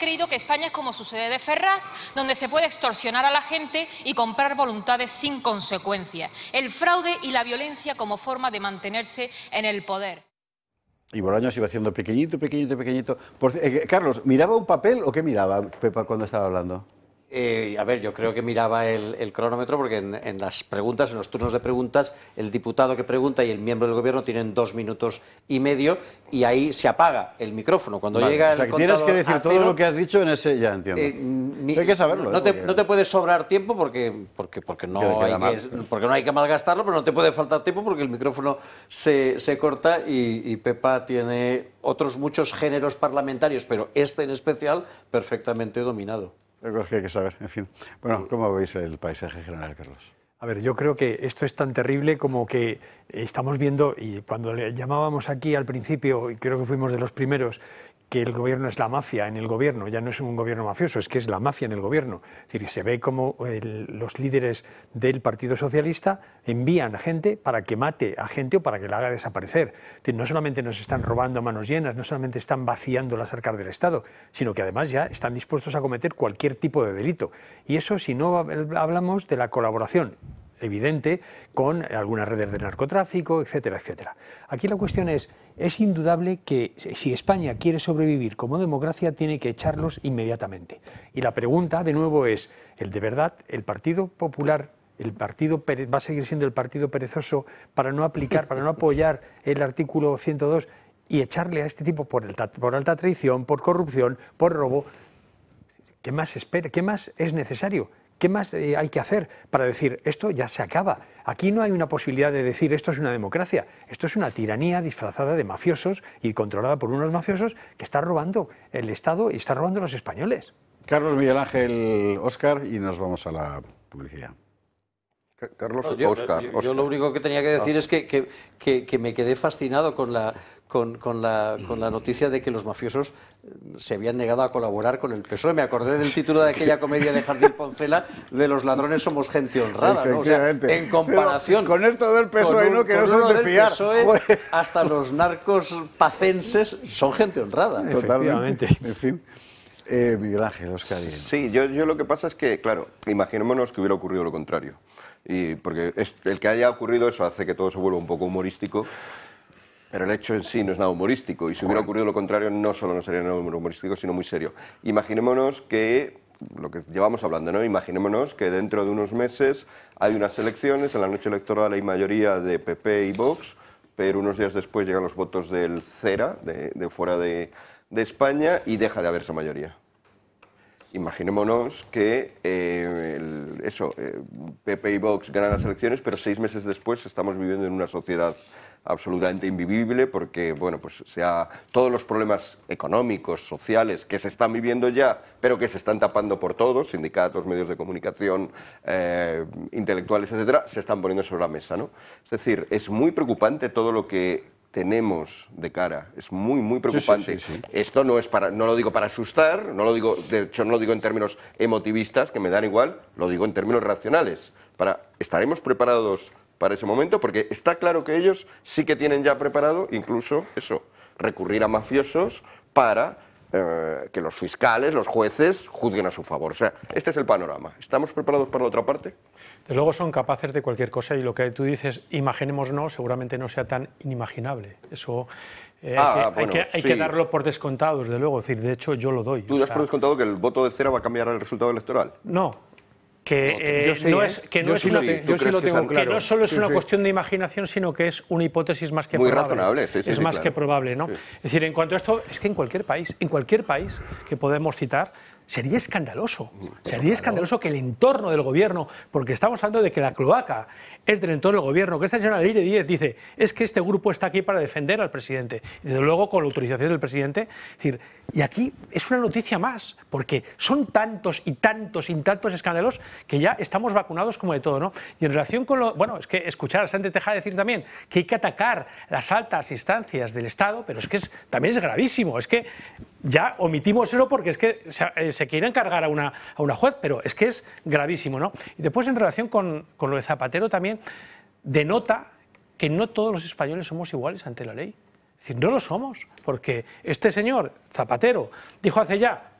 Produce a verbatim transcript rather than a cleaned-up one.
creído que España es como su sede de Ferraz, donde se puede extorsionar a la gente y comprar voluntades sin consecuencias. El fraude y la violencia como forma de mantenerse en el poder. Y Bolaños iba haciendo pequeñito, pequeñito, pequeñito. Por, eh, Carlos, ¿miraba un papel o qué miraba Pepa cuando estaba hablando? Eh, a ver, yo creo que miraba el, el cronómetro porque en, en las preguntas, en los turnos de preguntas, el diputado que pregunta y el miembro del gobierno tienen dos minutos y medio y ahí se apaga el micrófono. Cuando Vale, llega o sea, el que tienes que decir todo cero, lo que has dicho en ese, ya entiendo. Eh, ni, hay que saberlo. No, ¿eh? te, porque... no te puede sobrar tiempo porque, porque, porque, no hay que, porque no hay que malgastarlo, pero no te puede faltar tiempo porque el micrófono se, se corta y, y Pepa tiene otros muchos géneros parlamentarios, pero este en especial perfectamente dominado. Creo que hay que saber, en fin. Bueno, ¿cómo veis el paisaje general, Carlos? A ver, yo creo que esto es tan terrible como que estamos viendo, y cuando le llamábamos aquí al principio, y creo que fuimos de los primeros, que el gobierno es la mafia en el gobierno, ya no es un gobierno mafioso, es que es la mafia en el gobierno. Es decir, se ve como el, los líderes del Partido Socialista envían a gente para que mate a gente o para que la haga desaparecer. Es decir, no solamente nos están robando a manos llenas, no solamente están vaciando las arcas del Estado, sino que además ya están dispuestos a cometer cualquier tipo de delito. Y eso si no hablamos de la colaboración evidente con algunas redes de narcotráfico, etcétera, etcétera. Aquí la cuestión es, es indudable que si España quiere sobrevivir como democracia tiene que echarlos inmediatamente. Y la pregunta de nuevo es, ¿el de verdad el Partido Popular, el partido va a seguir siendo el partido perezoso para no aplicar, para no apoyar el artículo ciento dos y echarle a este tipo por, el, por alta traición, por corrupción, por robo? ¿Qué más espera? ¿Qué más es necesario? ¿Qué más eh, hay que hacer para decir esto ya se acaba? Aquí no hay una posibilidad de decir esto es una democracia, esto es una tiranía disfrazada de mafiosos y controlada por unos mafiosos que está robando el Estado y está robando a los españoles. Carlos, Miguel Ángel, Óscar y nos vamos a la publicidad. Carlos, no, yo, Óscar, yo, Óscar. yo lo único que tenía que decir ah. es que, que, que, que me quedé fascinado con la, con, con, la, con la noticia de que los mafiosos se habían negado a colaborar con el P S O E. Me acordé del título de aquella comedia de Jardín Poncela de los ladrones somos gente honrada, ¿no? O sea, en comparación pero con esto del P S O E, un, ¿no? Que no son de fiar. P S O E, hasta los narcos pacenses son gente honrada. Totalmente. En fin. Eh, Miguel Ángel, Óscar. Sí, yo, yo lo que pasa es que, claro, imaginémonos que hubiera ocurrido lo contrario. Y porque es, el que haya ocurrido eso hace que todo se vuelva un poco humorístico, pero el hecho en sí no es nada humorístico. Y si hubiera ocurrido lo contrario, no solo no sería nada humorístico, sino muy serio. Imaginémonos que, lo que llevamos hablando, ¿no? Imaginémonos que dentro de unos meses hay unas elecciones, en la noche electoral hay mayoría de P P y Vox, pero unos días después llegan los votos del CERA, de, de fuera de, de España, y deja de haber esa mayoría. Imaginémonos que eh, el, eso, eh, P P y Vox ganan las elecciones, pero seis meses después estamos viviendo en una sociedad absolutamente invivible porque, bueno, pues sea todos los problemas económicos, sociales, que se están viviendo ya, pero que se están tapando por todos, sindicatos, medios de comunicación, eh, intelectuales, etcétera, se están poniendo sobre la mesa, ¿no? Es decir, es muy preocupante todo lo que tenemos de cara, es muy, muy preocupante. Sí, sí, sí, sí. Esto no es para, no lo digo para asustar, no lo digo, de hecho no lo digo en términos emotivistas, que me dan igual, lo digo en términos racionales. Para, ¿estaremos preparados para ese momento? Porque está claro que ellos sí que tienen ya preparado, incluso eso, recurrir a mafiosos para eh, que los fiscales, los jueces, juzguen a su favor. O sea, este es el panorama. ¿Estamos preparados para la otra parte? Desde luego son capaces de cualquier cosa y lo que tú dices, imaginémonos, seguramente no sea tan inimaginable. Eso eh, ah, hay, que, bueno, hay, que, hay sí. que darlo por descontado, desde luego. Es decir, de hecho, yo lo doy. ¿Tú das por descontado que el voto de CERA va a cambiar el resultado electoral? No. Que, eh, yo sí, no ¿eh? es, que yo no es sí una, lo, yo sí lo tengo que claro. no solo es sí, una sí. cuestión de imaginación, sino que es una hipótesis más que Muy probable. razonable, sí, sí, es sí, más claro. que probable, ¿no? Sí. Es decir, en cuanto a esto, es que en cualquier país, en cualquier país que podemos citar, sería escandaloso. Sería claro. escandaloso que el entorno del gobierno, porque estamos hablando de que la cloaca es del entorno del gobierno, que esta señora Leire Díez dice, es que este grupo está aquí para defender al presidente. Y desde luego, con la autorización del presidente. Es decir, y aquí es una noticia más, porque son tantos y tantos y tantos escándalos que ya estamos vacunados como de todo, ¿no? Y en relación con lo... Bueno, es que escuchar a Sánchez Tejada decir también que hay que atacar las altas instancias del Estado, pero es que es, también es gravísimo. Es que ya omitimos eso porque es que se, se quieren cargar a una, a una juez, pero es que es gravísimo, ¿no? Y después en relación con, con lo de Zapatero también denota que no todos los españoles somos iguales ante la ley. Es decir, no lo somos, porque este señor, Zapatero, dijo hace ya